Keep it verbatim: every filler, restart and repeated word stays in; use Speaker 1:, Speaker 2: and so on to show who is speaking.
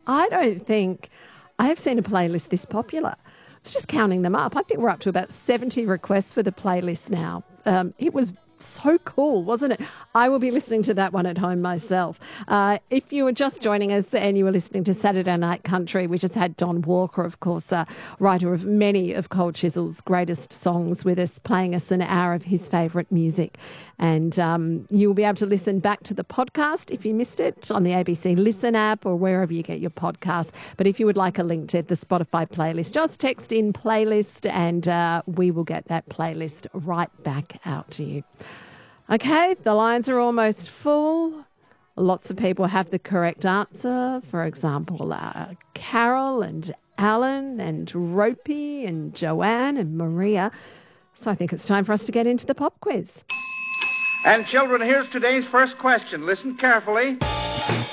Speaker 1: I don't think I have seen a playlist this popular. I was just counting them up. I think we're up to about seventy requests for the playlist now. Um, it was so cool, wasn't it? I will be listening to that one at home myself. Uh, if you were just joining us and you were listening to Saturday Night Country, we just had Don Walker, of course, uh, writer of many of Cold Chisel's greatest songs, with us, playing us an hour of his favourite music. And um, you'll be able to listen back to the podcast if you missed it on the A B C Listen app or wherever you get your podcasts. But if you would like a link to the Spotify playlist, just text in playlist and uh, we will get that playlist right back out to you. Okay, the lines are almost full. Lots of people have the correct answer. For example, uh, Carol and Alan and Ropey and Joanne and Maria. So I think it's time for us to get into the pop quiz.
Speaker 2: And children, here's today's first question. Listen carefully.